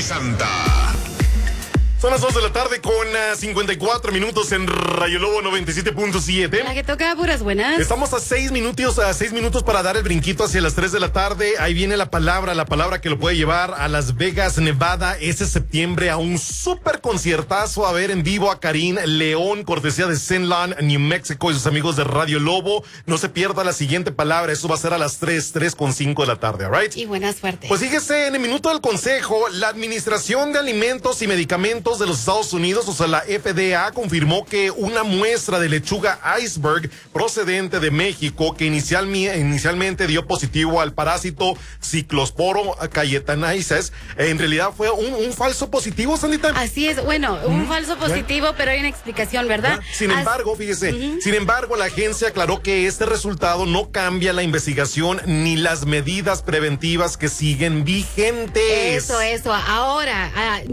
Santa. Son las 2 de la tarde con 54 minutos en Rayo Lobo 97.7. La que toca puras buenas. Estamos a 6 minutos para dar el brinquito hacia las 3 de la tarde. Ahí viene la palabra que lo puede llevar a Las Vegas, Nevada, ese septiembre a un súper conciertazo a ver en vivo a Karim León, cortesía de Zenland, New Mexico y sus amigos de Radio Lobo. No se pierda la siguiente palabra, eso va a ser a las 3:05 de la tarde, ¿right? Y buena suerte. Pues fíjese, en el minuto del consejo, la Administración de Alimentos y Medicamentos de los Estados Unidos, o sea, la FDA, confirmó que una muestra de lechuga iceberg procedente de México, que inicialmente dio positivo al parásito Cyclosporo cayetanensis, en realidad fue un falso positivo, Sandita. Así es, bueno, un falso positivo, pero hay una explicación, ¿verdad? Sin embargo, fíjese, la agencia aclaró que este resultado no cambia la investigación ni las medidas preventivas que siguen vigentes. Eso. Ahora,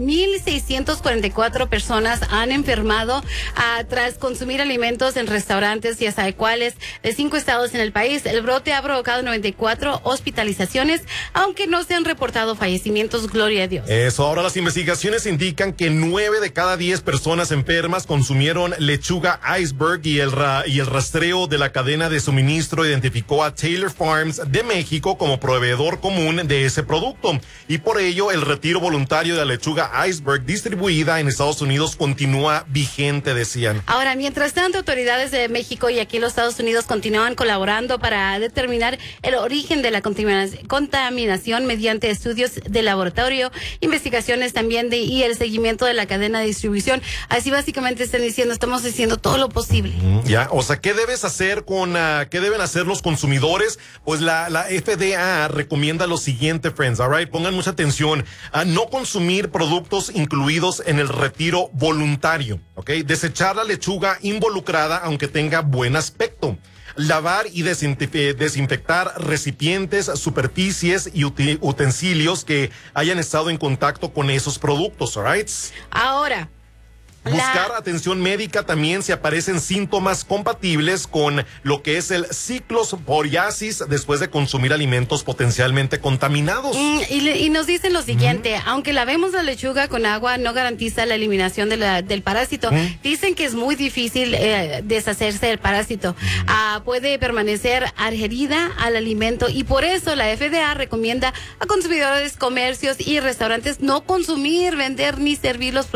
1,644 personas han enfermado tras consumir alimentos en restaurantes, ya sabe cuáles, de 5 estados en el país. El brote ha provocado 94 hospitalizaciones, aunque no se han reportado fallecimientos, gloria a Dios. Eso, ahora las investigaciones indican que 9 de cada 10 personas enfermas consumieron lechuga iceberg y el rastreo de la cadena de suministro identificó a Taylor Farms de México como proveedor común de ese producto, y por ello el retiro voluntario de la lechuga iceberg distribuida en Estados Unidos continúa vigente, decían. Ahora, mientras tanto, autoridades de México y aquí en los Estados Unidos continúan colaborando para determinar el origen de la contaminación mediante estudios de laboratorio, investigaciones también y el seguimiento de la cadena de distribución. Así básicamente están diciendo, estamos haciendo todo lo posible. Ya, o sea, ¿qué debes hacer qué deben hacer los consumidores? Pues la FDA recomienda lo siguiente, friends, all right? Pongan mucha atención a no consumir productos incluidos en el retiro voluntario, ¿ok? Desechar la lechuga involucrada aunque tenga buen aspecto. Lavar y desinfectar recipientes, superficies y utensilios que hayan estado en contacto con esos productos, all right? Ahora, buscar atención médica también si aparecen síntomas compatibles con lo que es el ciclosporiasis después de consumir alimentos potencialmente contaminados. Y nos dicen lo siguiente, aunque lavemos la lechuga con agua no garantiza la eliminación del parásito. Dicen que es muy difícil deshacerse del parásito. Puede permanecer adherida al alimento y por eso la FDA recomienda a consumidores, comercios y restaurantes no consumir, vender ni servir los productos